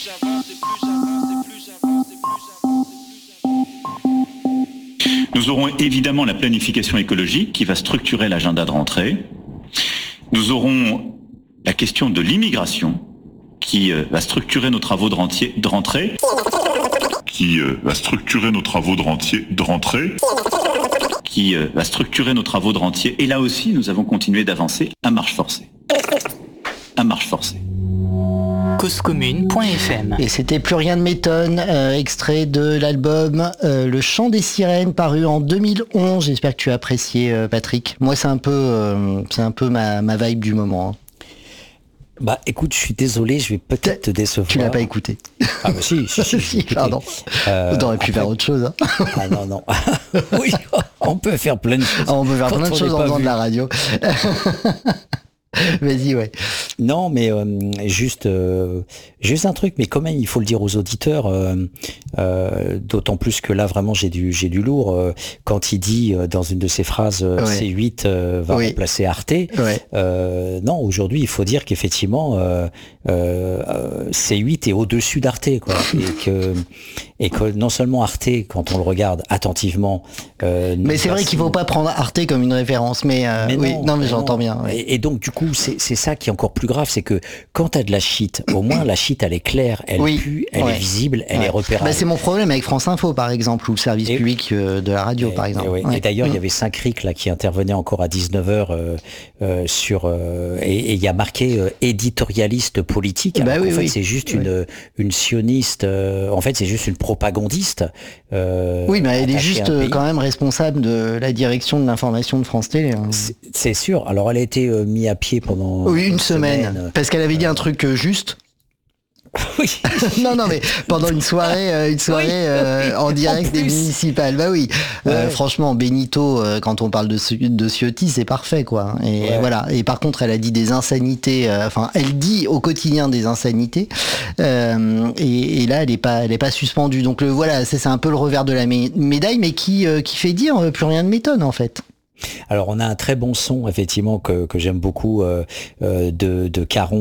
Nous aurons évidemment la planification écologique qui va structurer l'agenda de rentrée. Nous aurons la question de l'immigration qui va structurer nos travaux de rentrée. Qui va structurer nos travaux de rentrée. Et là aussi, nous avons continué d'avancer à marche forcée. Causecommune.fm. Et c'était Plus rien ne m'étonne, extrait de l'album Le Chant des Sirènes, paru en 2011. J'espère que tu as apprécié, Patrick. Moi, c'est un peu ma vibe du moment. Hein. Bah écoute, je suis désolé, je vais peut-être te décevoir. Tu l'as pas écouté. Ah bah si. Si, pardon. T'aurais pu faire autre chose. Hein. Ah non. Oui, on peut faire plein de choses. On peut faire plein de choses en faisant de la radio. Vas-y, ouais. Non, mais juste un truc, mais quand même, il faut le dire aux auditeurs, d'autant plus que là, vraiment, j'ai du lourd. Quand il dit dans une de ses phrases, C8 va remplacer Arte. Non, aujourd'hui, il faut dire qu'effectivement, C8 est au-dessus d'Arte, quoi, et que non seulement Arte, quand on le regarde attentivement, mais c'est vrai qu'il faut pas prendre Arte comme une référence, mais j'entends bien. Ouais. Et donc, du coup, c'est ça qui est encore plus grave, c'est que quand t'as de la shit, au moins la shit elle est claire, elle pue, elle est visible, elle est repérable. Bah, c'est mon problème avec France Info par exemple, ou le service public de la radio par exemple. Et d'ailleurs il y avait Saint-Cric là qui intervenait encore à 19h sur et il y a marqué éditorialiste politique. En fait c'est juste une sioniste, en fait c'est juste une propagandiste. Oui, mais elle est juste quand même responsable de la direction de l'information de France Télé. Hein. C'est sûr. Alors elle a été mise à pied pendant une semaine. Parce qu'elle avait dit un truc juste. Oui. non, mais pendant une soirée en direct des municipales. Bah oui. Franchement, Benito, quand on parle de Ciotti, c'est parfait, quoi. Et voilà. Et par contre, elle a dit des insanités. Elle dit au quotidien des insanités. Et là, elle est pas suspendue. Donc voilà, c'est un peu le revers de la médaille, mais qui fait dire plus rien ne m'étonne, en fait. Alors on a un très bon son effectivement que j'aime beaucoup de Caron